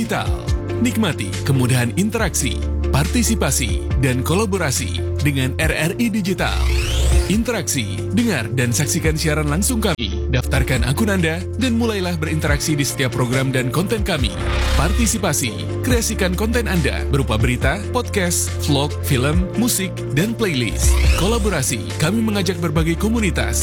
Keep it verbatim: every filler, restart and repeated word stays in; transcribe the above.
Digital. Nikmati kemudahan interaksi, partisipasi, dan kolaborasi dengan R R I Digital. Interaksi, dengar dan saksikan siaran langsung kami. Daftarkan akun Anda dan mulailah berinteraksi di setiap program dan konten kami. Partisipasi, kreasikan konten Anda berupa berita, podcast, vlog, film, musik, dan playlist. Kolaborasi, kami mengajak berbagai komunitas